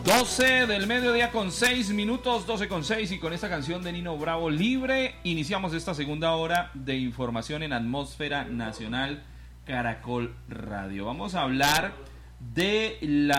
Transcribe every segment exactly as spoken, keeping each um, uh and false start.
doce del mediodía con seis minutos, doce con seis, y con esta canción de Nino Bravo, Libre, iniciamos esta segunda hora de información en Atmósfera Nacional Caracol Radio. Vamos a hablar de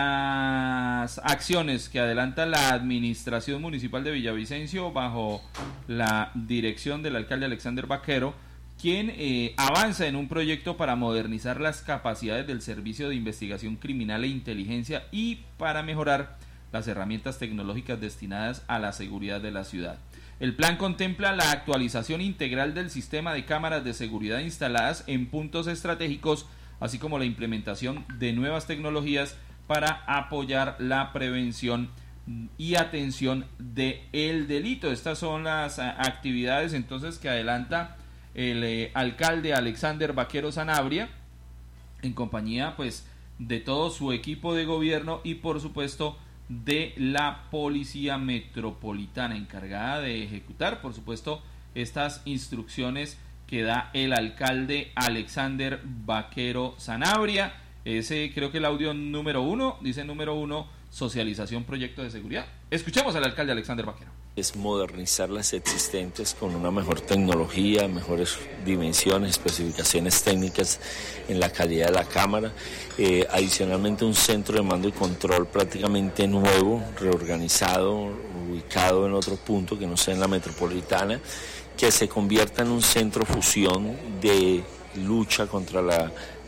las acciones que adelanta la Administración Municipal de Villavicencio bajo la dirección del alcalde Alexander Vaquero, quien eh, avanza en un proyecto para modernizar las capacidades del Servicio de Investigación Criminal e Inteligencia y para mejorar las herramientas tecnológicas destinadas a la seguridad de la ciudad. El plan contempla la actualización integral del sistema de cámaras de seguridad instaladas en puntos estratégicos, así como la implementación de nuevas tecnologías para apoyar la prevención y atención del delito. Estas son las actividades entonces que adelanta el eh, alcalde Alexander Vaquero Sanabria en compañía pues de todo su equipo de gobierno y por supuesto de la Policía Metropolitana, encargada de ejecutar por supuesto estas instrucciones que da el alcalde Alexander Vaquero Sanabria. Ese creo que el audio número uno, dice número uno, socialización proyecto de seguridad. Escuchemos al alcalde Alexander Vaquero. Es modernizar las existentes con una mejor tecnología, mejores dimensiones, especificaciones técnicas en la calidad de la cámara. Eh, adicionalmente un centro de mando y control prácticamente nuevo, reorganizado, ubicado en otro punto que no sea en la metropolitana, que se convierta en un centro fusión de lucha contra la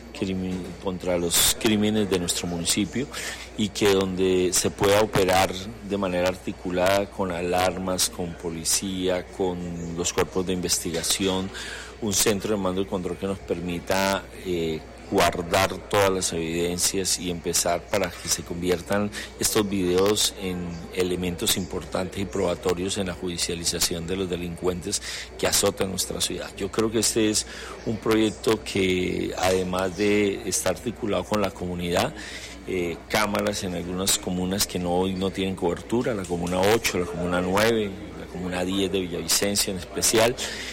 contra los crímenes de nuestro municipio y que donde se pueda operar de manera articulada con alarmas, con policía, con los cuerpos de investigación, un centro de mando y control que nos permita eh, guardar todas las evidencias y empezar para que se conviertan estos videos en elementos importantes y probatorios en la judicialización de los delincuentes que azotan nuestra ciudad. Yo creo que este es un proyecto que además de estar articulado con la comunidad, eh, cámaras en algunas comunas que no, hoy no tienen cobertura, la comuna ocho, la comuna nueve, la comuna diez de Villavicencio en especial,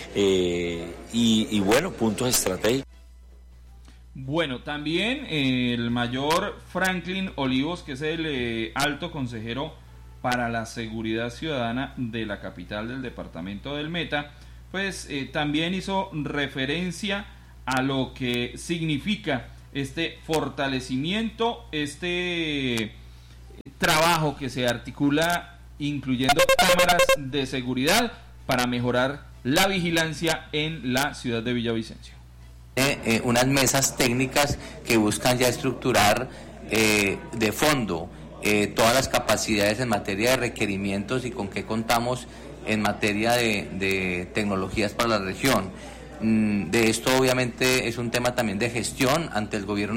eh, y, y bueno, puntos estratégicos. Bueno, también eh, el mayor Franklin Olivos, que es el eh, alto consejero para la seguridad ciudadana de la capital del departamento del Meta, pues eh, también hizo referencia a lo que significa este fortalecimiento, este trabajo que se articula incluyendo cámaras de seguridad para mejorar la vigilancia en la ciudad de Villavicencio. Eh, eh, unas mesas técnicas que buscan ya estructurar eh, de fondo eh, todas las capacidades en materia de requerimientos y con qué contamos en materia de, de tecnologías para la región. Mm, de esto obviamente es un tema también de gestión ante el gobierno